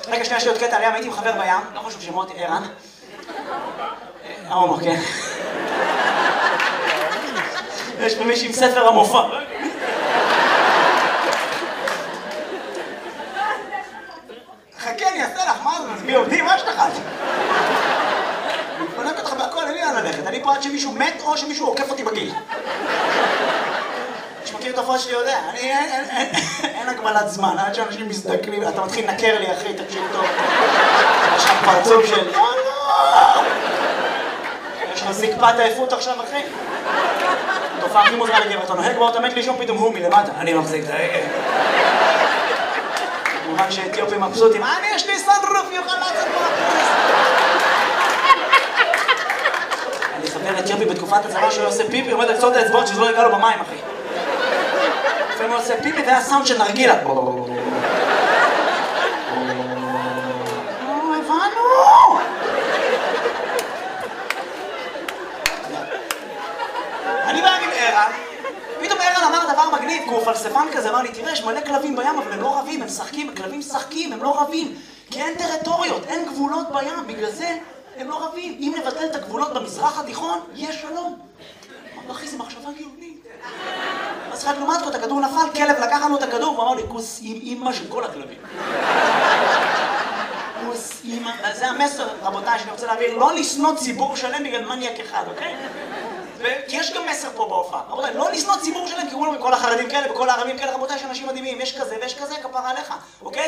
רגע, שנייה, יש לי עוד קטע עליהם, הייתי עם חבר בים, לא חשוב שמות, ערן. ההומו, כן. יש פה מישהי עם ספר המופע. חכה, אני אעשה לך, מה זה? מזמי עובדים, מה שלך? אני חונק אותך בהכל, אין לי לאן ללכת. אני פה עד שמישהו מת או שמישהו עוקף אותי בגיל. שמכיר את הפרט שלי יודע, אין הגבלת זמן, עד שאנשים מזדקנים, אתה מתחיל לנקר לי אחי, תקשיב טוב. יש לך פרצוף של... לא, לא! יש לך זקפת עייפות עכשיו אחי? תופעה הכי מוזרה לגבר, אתה נוהג באות, מת לי שום פתאום הוא מלמטה. אני מחזיק את ההגה. כמובן שאתיופים מבסוטים, יש לי סנרוף, יוכל לעשות פה הכנס. אני חבר אתיופי בתקופת הצבא שהוא עושה פיפי, עומד על קצות האצבעות שזה לא יגע לו במים אחי. לפעמים הוא עושה פיפי והיה סאונד של נרגילה. הבנו! אני בא עם ערן, פתאום ערן אמר דבר מגניב, כי הוא פלספן כזה, אמר לי, תראה, יש מלא כלבים בים, אבל הם לא רבים, הם משחקים, הכלבים משחקים, הם לא רבים, כי אין טריטוריות, אין גבולות בים, בגלל זה הם לא רבים. אם נבטל את הגבולות במזרח התיכון, יש שלום. אמר, אחי, זה מחשבה גאונית. אז חייב לעומת כה, את הכדור נפל, כלב לקח לנו את הכדור, והוא אמר לי, כוס עם אמא של כל הכלבים. כוס אמא, זה המסר, רבותיי, שאני רוצה להעביר, לא לשנוא ציבור שלם בגלל מניאק אחד, אוקיי? כי יש גם מסר פה בהופעה. רבותיי, לא לשנוא ציבור שלם, כי כולם כל החרדים כאלה וכל הערבים כאלה, רבותיי, יש אנשים מדהימים, יש כזה ויש כזה, כפרה עליך, אוקיי?